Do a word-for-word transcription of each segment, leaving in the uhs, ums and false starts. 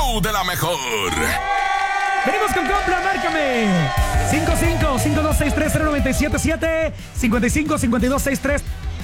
show de la mejor. Venimos con Compla, márcame. cinco cinco, cinco dos seis tres, cero nueve siete siete, cinco cinco, cinco dos seis tres.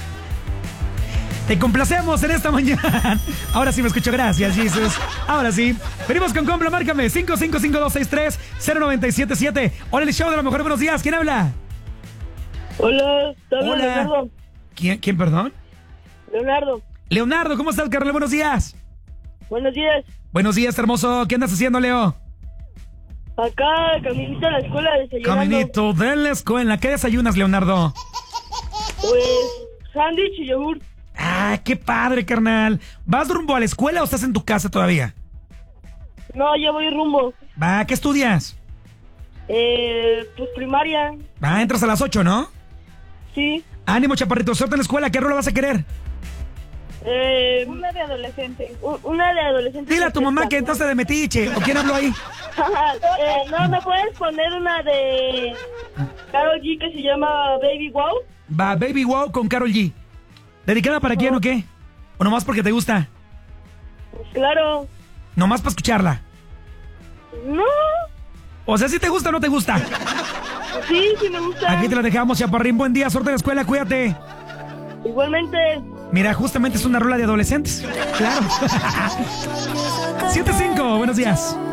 Te complacemos en esta mañana. Ahora sí me escucho, gracias, Jesus. Ahora sí. Venimos con Compla, márcame. cinco cinco, cinco dos seis tres, cero nueve siete siete. Hola, el show de la mejor. Buenos días. ¿Quién habla? Hola, te hablo Hola. Leonardo. ¿Quién, ¿Quién, perdón? Leonardo. Leonardo, ¿cómo estás, carnal? Buenos días. Buenos días. Buenos días, hermoso. ¿Qué andas haciendo, Leo? Acá, caminito a la escuela, desayunando. Caminito de la escuela. ¿Qué desayunas, Leonardo? Pues, sándwich y yogur. Ah, qué padre, carnal. ¿Vas rumbo a la escuela o estás en tu casa todavía? No, ya voy rumbo. Va, ¿qué estudias? Eh, pues primaria. Va, entras a las ocho, ¿no? Sí. Ánimo, chaparrito, suerte en la escuela. ¿Qué rola vas a querer? Eh, una de adolescente. U- Una de adolescente. Dile a tu mamá que entraste de metiche. ¿O quién habló ahí? eh, no, ¿me puedes poner una de Karol G que se llama Baby Wow? Va, Baby Wow con Karol G. ¿Dedicada para quién o qué? ¿O nomás porque te gusta? Pues claro. Nomás para escucharla. No. O sea, si te gusta o no te gusta. Sí, sí me gusta. Aquí te la dejamos, chaparrín. Buen día, suerte en la escuela, cuídate. Igualmente. Mira, justamente es una rola de adolescentes. Claro. siete cinco, buenos días.